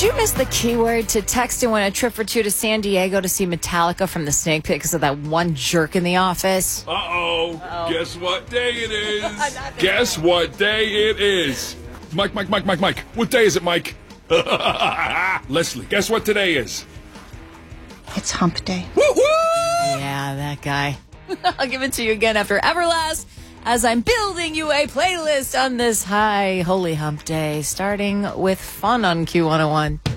you miss the keyword to text and win a trip or two to San Diego to see Metallica from the Snake Pit because of that one jerk in the office? Uh-oh. Guess what day it is? Guess what day it is? Mike. What day is it, Mike? Leslie, guess what today is? It's hump day. Woo-hoo! Yeah, that guy. I'll give it to you again after Everlast as I'm building you a playlist on this high holy hump day, starting with fun on Q101.